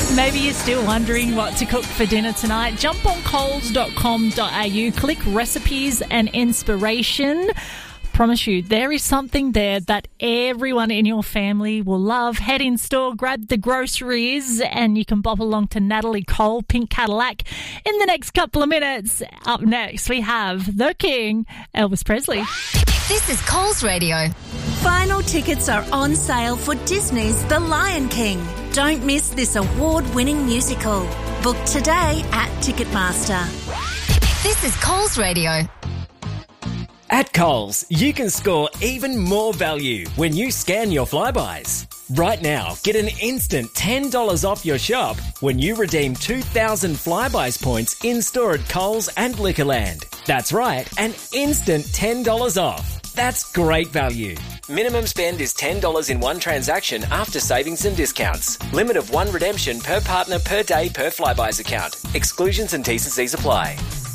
Maybe you're still wondering what to cook for dinner tonight. Jump on coles.com.au, click recipes and inspiration. Promise you, there is something there that everyone in your family will love. Head in store, grab the groceries, and you can bop along to Natalie Cole, Pink Cadillac, in the next couple of minutes. Up next, we have the King, Elvis Presley. This is Coles Radio. Final tickets are on sale for Disney's The Lion King. Don't miss this award-winning musical. Book today at Ticketmaster. This is Coles Radio. At Coles, you can score even more value when you scan your Flybuys. Right now, get an instant $10 off your shop when you redeem 2,000 Flybuys points in-store at Coles and Liquorland. That's right, an instant $10 off. That's great value. Minimum spend is $10 in one transaction after savings and discounts. Limit of one redemption per partner per day per Flybuys account. Exclusions and T&Cs apply.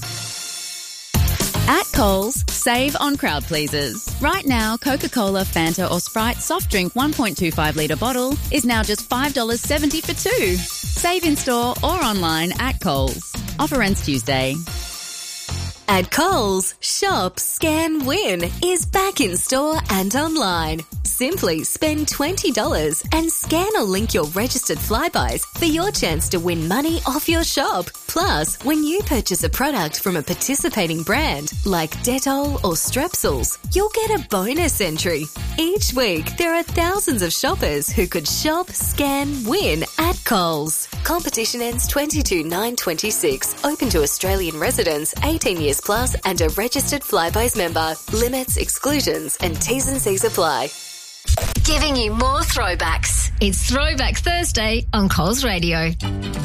At Coles, save on crowd pleasers. Right now, Coca-Cola, Fanta or Sprite soft drink 1.25 litre bottle is now just $5.70 for two. Save in store or online at Coles. Offer ends Tuesday. At Coles, Shop, Scan, Win is back in store and online. Simply spend $20 and scan or link your registered Flybuys for your chance to win money off your shop. Plus, when you purchase a product from a participating brand like Dettol or Strepsils, you'll get a bonus entry. Each week, there are thousands of shoppers who could shop, scan, win at Coles. Competition ends 22/9/26. Open to Australian residents 18 years plus and a registered Flybuys member. Limits, exclusions and T&Cs apply. Giving you more throwbacks. It's Throwback Thursday on Coles Radio.